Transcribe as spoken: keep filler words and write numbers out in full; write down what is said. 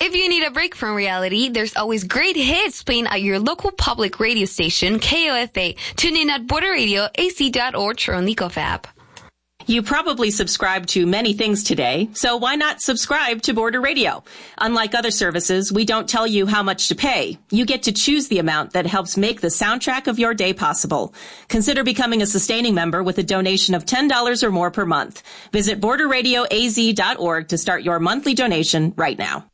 If you need a break from reality, there's always great hits playing at your local public radio station, K O F A. Tune in at border radio a c dot org or on the G O F app. You probably subscribe to many things today, so why not subscribe to Border Radio? Unlike other services, we don't tell you how much to pay. You get to choose the amount that helps make the soundtrack of your day possible. Consider becoming a sustaining member with a donation of ten dollars or more per month. Visit border radio a z dot org to start your monthly donation right now.